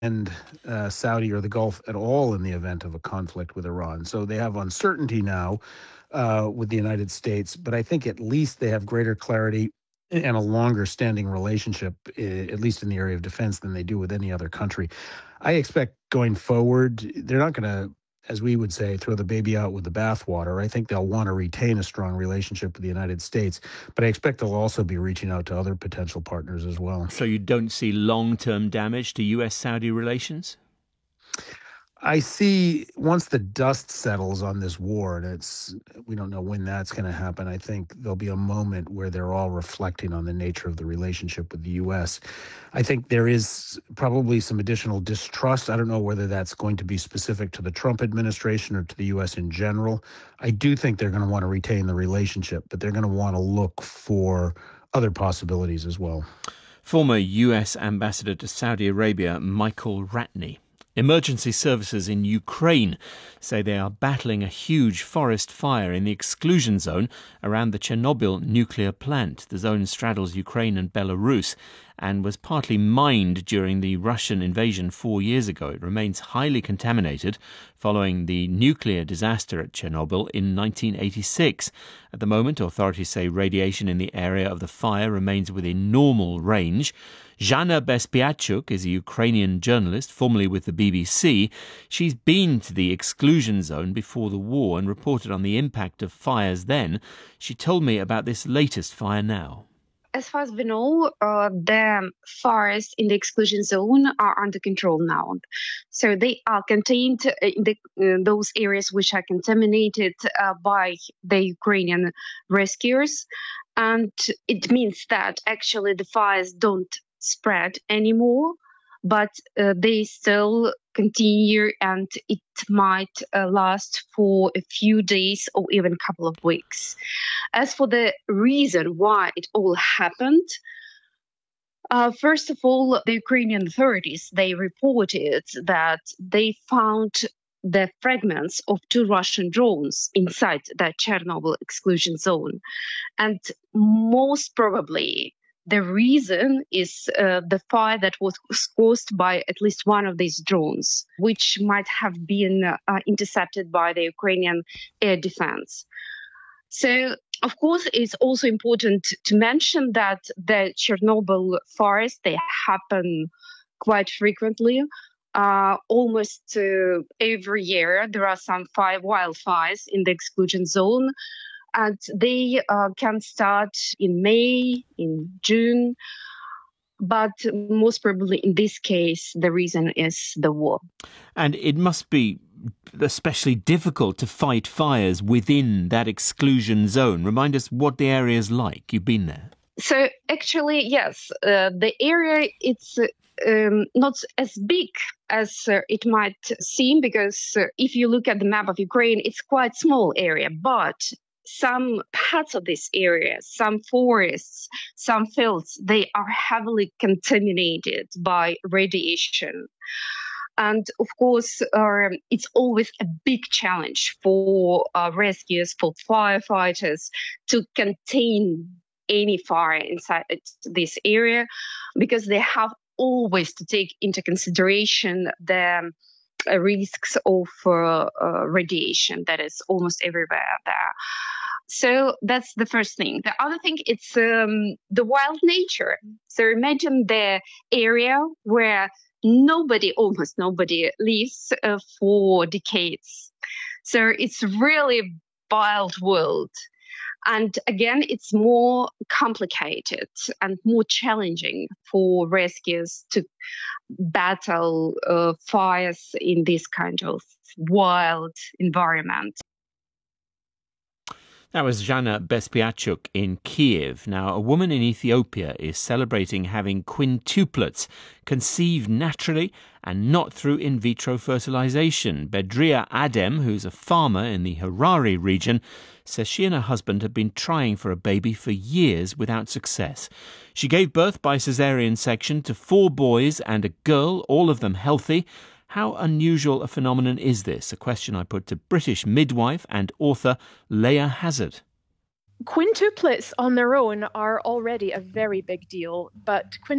Saudi or the Gulf at all in the event of a conflict with Iran. So they have uncertainty now with the United States, but I think at least they have greater clarity and a longer standing relationship, at least in the area of defense, than they do with any other country. I expect going forward, they're not going to, as we would say, throw the baby out with the bathwater. I think they'll want to retain a strong relationship with the United States, but I expect they'll also be reaching out to other potential partners as well. So you don't see long-term damage to US-Saudi relations? I see once the dust settles on this war, and we don't know when that's going to happen. I think there'll be a moment where they're all reflecting on the nature of the relationship with the U.S. I think there is probably some additional distrust. I don't know whether that's going to be specific to the Trump administration or to the U.S. in general. I do think they're going to want to retain the relationship, but they're going to want to look for other possibilities as well. Former U.S. Ambassador to Saudi Arabia, Michael Ratney. Emergency services in Ukraine say they are battling a huge forest fire in the exclusion zone around the Chernobyl nuclear plant. The zone straddles Ukraine and Belarus and was partly mined during the Russian invasion 4 years ago. It remains highly contaminated following the nuclear disaster at Chernobyl in 1986. At the moment, authorities say radiation in the area of the fire remains within normal range. Zhanna Bezpiaczuk is a Ukrainian journalist, formerly with the BBC. She's been to the exclusion zone before the war and reported on the impact of fires then. She told me about this latest fire now. As far as we know, the fires in the exclusion zone are under control now. So they are contained in those areas which are contaminated by the Ukrainian rescuers. And it means that actually the fires don't spread anymore, but they still continue, and it might last for a few days or even a couple of weeks. As for the reason why it all happened, first of all, the Ukrainian authorities, they reported that they found the fragments of 2 Russian drones inside the Chernobyl exclusion zone. And most probably, the reason is the fire that was caused by at least one of these drones, which might have been intercepted by the Ukrainian air defense. So, of course, it's also important to mention that the Chernobyl fires, they happen quite frequently. Almost every year, there are some 5 wildfires in the exclusion zone. And they can start in May, in June. But most probably in this case, the reason is the war. And it must be especially difficult to fight fires within that exclusion zone. Remind us what the area is like. You've been there. So actually, yes, the area, it's not as big as it might seem, because if you look at the map of Ukraine, it's quite small area, but some parts of this area, some forests, some fields, they are heavily contaminated by radiation. And of course, it's always a big challenge for rescuers, for firefighters to contain any fire inside this area, because they have always to take into consideration the risks of radiation that is almost everywhere there. So that's the first thing. The other thing, it's the wild nature. So imagine the area where almost nobody lives for decades. So it's really wild world. And again, it's more complicated and more challenging for rescuers to battle fires in this kind of wild environment. That was Zhanna Bezpiaczuk in Kiev. Now, a woman in Ethiopia is celebrating having quintuplets conceived naturally and not through in vitro fertilization. Bedria Adem, who's a farmer in the Harare region, says she and her husband have been trying for a baby for years without success. She gave birth by caesarean section to 4 boys and a girl, all of them healthy. How unusual a phenomenon is this? A question I put to British midwife and author Leah Hazard. Quintuplets on their own are already a very big deal, but